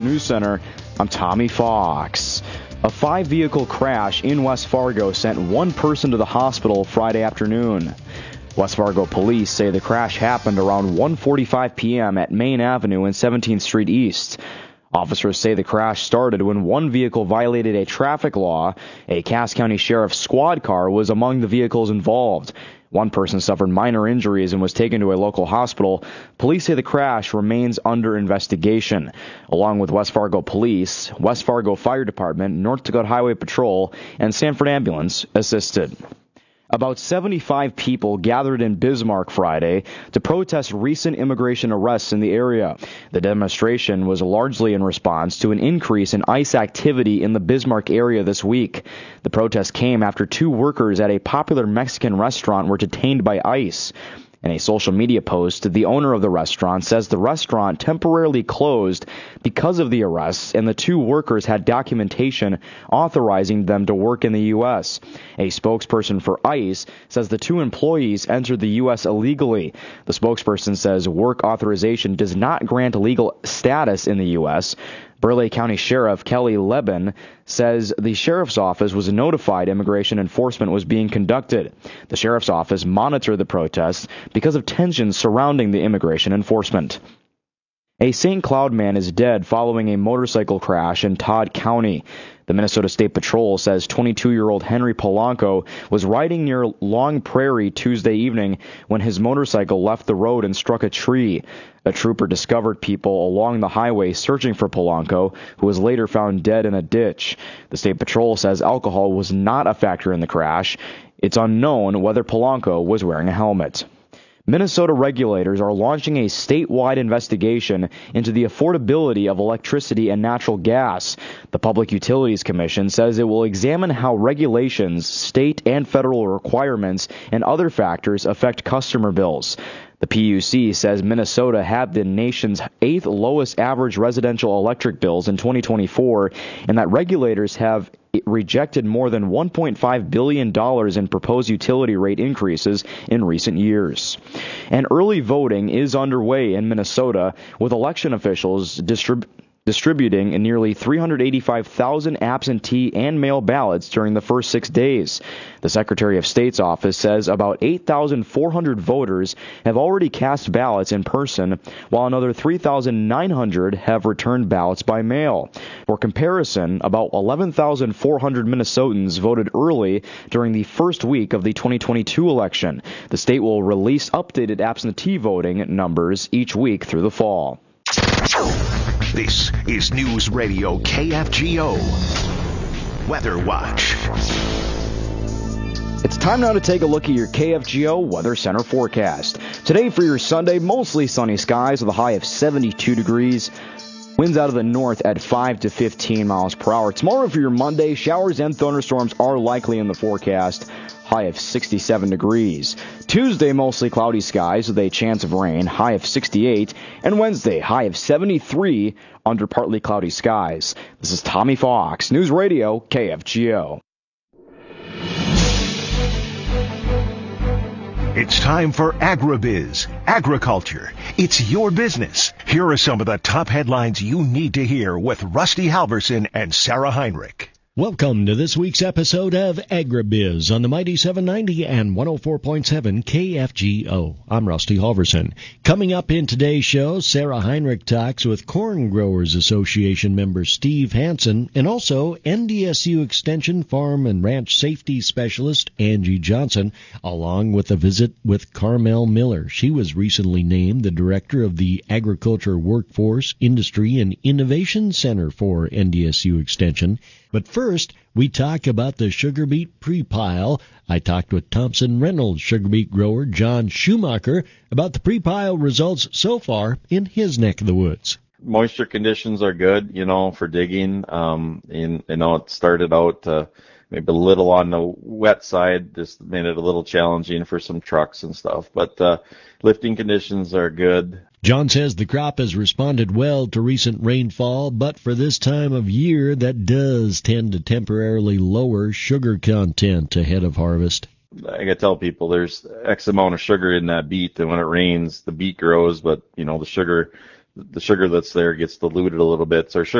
News Center, I'm Tommy Fox. A 5-vehicle crash in West Fargo sent one person to the hospital Friday afternoon. West Fargo police say the crash happened around 1:45 p.m. at Main Avenue and 17th Street East. Officers say the crash started when one vehicle violated a traffic law. A Cass County Sheriff's squad car was among the vehicles involved. One person suffered minor injuries and was taken to a local hospital. Police say the crash remains under investigation. Along with West Fargo Police, West Fargo Fire Department, North Dakota Highway Patrol, and Sanford Ambulance assisted. About 75 people gathered in Bismarck Friday to protest recent immigration arrests in the area. The demonstration was largely in response to an increase in ICE activity in the Bismarck area this week. The protest came after 2 workers at a popular Mexican restaurant were detained by ICE. In a social media post, the owner of the restaurant says the restaurant temporarily closed because of the arrests, and the 2 workers had documentation authorizing them to work in the U.S. A spokesperson for ICE says the 2 employees entered the U.S. illegally. The spokesperson says work authorization does not grant legal status in the U.S. Burleigh County Sheriff Kelly Leben says the sheriff's office was notified immigration enforcement was being conducted. The sheriff's office monitored the protests because of tensions surrounding the immigration enforcement. A St. Cloud man is dead following a motorcycle crash in Todd County. The Minnesota State Patrol says 22-year-old Henry Polanco was riding near Long Prairie Tuesday evening when his motorcycle left the road and struck a tree. A trooper discovered people along the highway searching for Polanco, who was later found dead in a ditch. The State Patrol says alcohol was not a factor in the crash. It's unknown whether Polanco was wearing a helmet. Minnesota regulators are launching a statewide investigation into the affordability of electricity and natural gas. The Public Utilities Commission says it will examine how regulations, state and federal requirements, and other factors affect customer bills. The PUC says Minnesota had the nation's 8th lowest average residential electric bills in 2024, and that regulators have rejected more than $1.5 billion in proposed utility rate increases in recent years. And early voting is underway in Minnesota, with election officials distributing nearly 385,000 absentee and mail ballots during the first 6 days. The Secretary of State's office says about 8,400 voters have already cast ballots in person, while another 3,900 have returned ballots by mail. For comparison, about 11,400 Minnesotans voted early during the first week of the 2022 election. The state will release updated absentee voting numbers each week through the fall. This is News Radio KFGO Weather Watch. It's time now to take a look at your KFGO Weather Center forecast. Today for your Sunday, mostly sunny skies with a high of 72 degrees. Winds out of the north at 5 to 15 miles per hour. Tomorrow for your Monday, showers and thunderstorms are likely in the forecast. High of 67 degrees. Tuesday, mostly cloudy skies with a chance of rain, high of 68. And Wednesday, high of 73 under partly cloudy skies. This is Tommy Fox, News Radio KFGO. It's time for Agribiz, agriculture. It's your business. Here are some of the top headlines you need to hear with Rusty Halverson and Sarah Heinrich. Welcome to this week's episode of Agribiz on the Mighty 790 and 104.7 KFGO. I'm Rusty Halverson. Coming up in today's show, Sarah Heinrich talks with Corn Growers Association member Steve Hansen and also NDSU Extension Farm and Ranch Safety Specialist Angie Johnson, along with a visit with Carmel Miller. She was recently named the director of the Agriculture Workforce, Industry, and Innovation Center for NDSU Extension. But first, we talk about the sugar beet pre-pile. I talked with Thompson Reynolds sugar beet grower John Schumacher about the pre-pile results so far in his neck of the woods. Moisture conditions are good, for digging. It started out maybe a little on the wet side, just made it a little challenging for some trucks and stuff. But lifting conditions are good. John says the crop has responded well to recent rainfall, but for this time of year, that does tend to temporarily lower sugar content ahead of harvest. I gotta tell people there's X amount of sugar in that beet, and when it rains, the beet grows, but the sugar the sugar that's there gets diluted a little bit. So our